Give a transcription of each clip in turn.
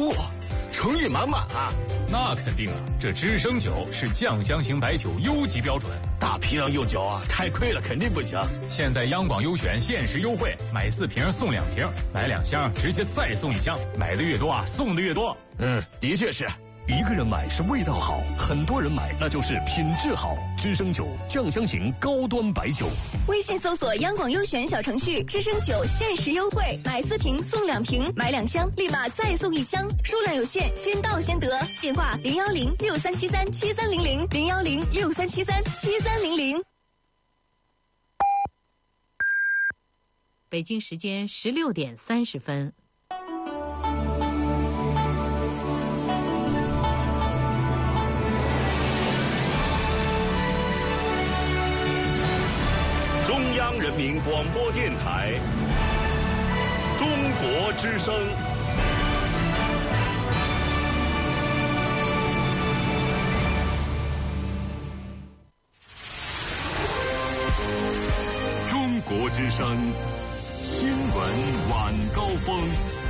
嚯，诚意满满啊！ 那肯定啊，这知升酒是酱香型白酒优级标准， 大批量幼酒啊，太贵了，肯定不行。 现在央广优选限时优惠，买4瓶送2瓶，买2箱直接再送1箱，买的越多啊，送的越多。 的确是。一个人买是味道好，很多人买那就是品质好。知升酒酱香型高端白酒。 微信搜索央广优选小程序，知升酒限时优惠，买4瓶送2瓶，买2箱立马再送1箱，数量有限，先到先得。电话01063737300 01063737300。 北京时间16点30分。 中央人民广播电台中国之声。 中国之声新闻晚高峰。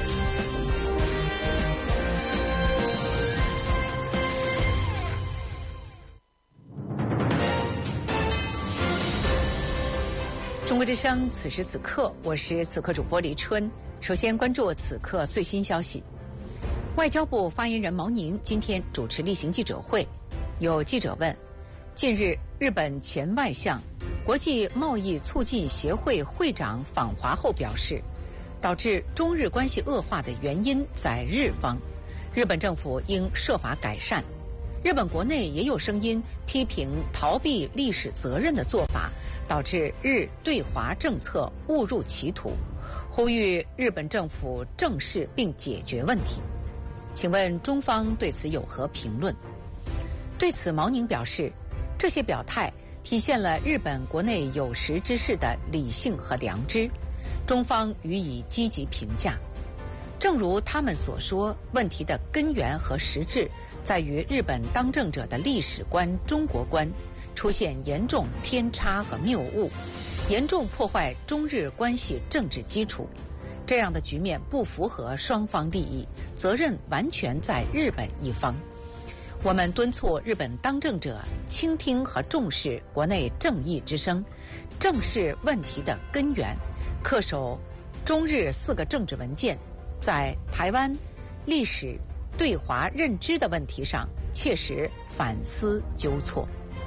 中国之声，此时此刻，我是此刻主播李春。首先关注此刻最新消息。外交部发言人毛宁今天主持例行记者会，有记者问：近日，日本前外相、国际贸易促进协会会长访华后表示，导致中日关系恶化的原因在日方，日本政府应设法改善。日本国内也有声音批评逃避历史责任的做法，导致日对华政策误入歧途，呼吁日本政府正视并解决问题。请问中方对此有何评论？对此，毛宁表示，这些表态体现了日本国内有识之士的理性和良知，中方予以积极评价。正如他们所说，问题的根源和实质在于日本当政者的历史观、中国观出现严重偏差和谬误，严重破坏中日关系政治基础。这样的局面不符合双方利益，责任完全在日本一方。我们敦促日本当政者倾听和重视国内正义之声，正视问题的根源，恪守中日4个政治文件，在台湾、历史、对华认知的问题上切实反思纠错。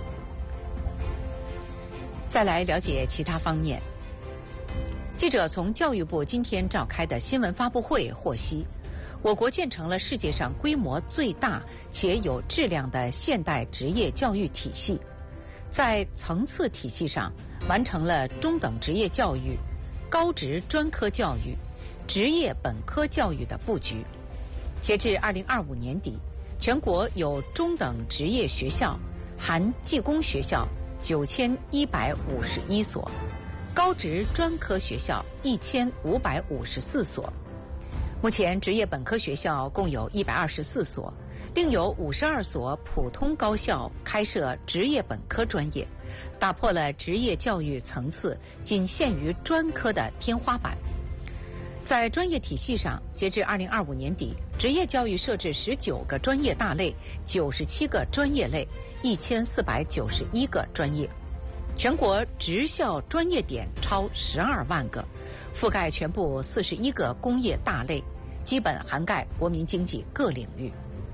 再来了解其他方面。记者从教育部今天召开的新闻发布会获悉，我国建成了世界上规模最大且有质量的现代职业教育体系，在层次体系上完成了中等职业教育、高职专科教育、职业本科教育的布局。截至2025年底，全国有中等职业学校含技工学校9151所，高职专科学校1554所。目前职业本科学校共有124所，另有52所普通高校开设职业本科专业，打破了职业教育层次仅限于专科的天花板。在专业体系上，截至2025年底，职业教育设置19个专业大类、97个专业类、1491个专业。全国职校专业点超12万个，覆盖全部41个工业大类，基本涵盖国民经济各领域。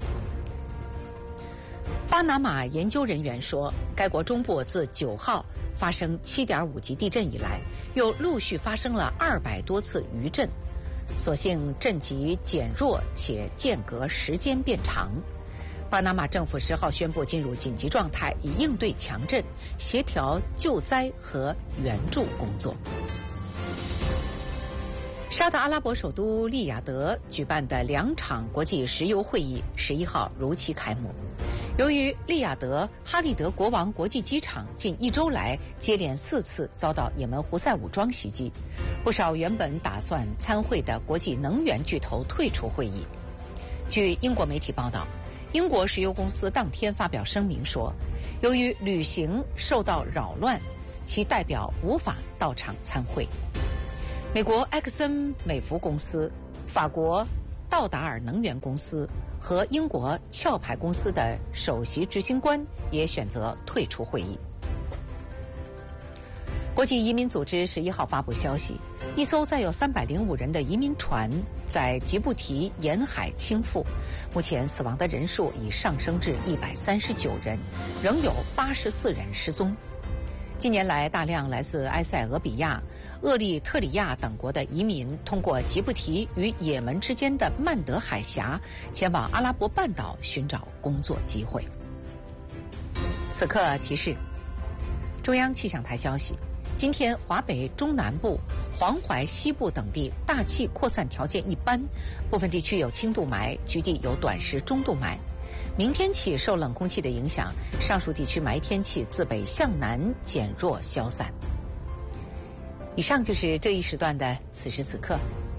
巴拿马研究人员说，该国中部自9号发生7.5级地震以来，又陆续发生了200多次余震，所幸震级减弱且间隔时间变长。巴拿马政府10号宣布进入紧急状态，以应对强震，协调救灾和援助工作。沙特阿拉伯首都利雅得举办的2场国际石油会议11号如期开幕。由于利雅得哈利德国王国际机场近1周来接连4次遭到也门胡塞武装袭击，不少原本打算参会的国际能源巨头退出会议。据英国媒体报道，英国石油公司当天发表声明说，由于旅行受到扰乱，其代表无法到场参会。美国埃克森美孚公司、法国道达尔能源公司和英国壳牌公司的首席执行官也选择退出会议。国际移民组织11号发布消息，一艘载有305人的移民船在吉布提沿海倾覆，目前死亡的人数已上升至139人，仍有84人失踪。近年来，大量来自埃塞俄比亚、厄立特里亚等国的移民通过吉布提与也门之间的曼德海峡前往阿拉伯半岛寻找工作机会。此刻提示：中央气象台消息，今天华北中南部、黄淮西部等地大气扩散条件一般，部分地区有轻度霾，局地有短时中度霾。明天起受冷空气的影响，上述地区霾天气自北向南减弱消散。以上就是这一时段的此时此刻，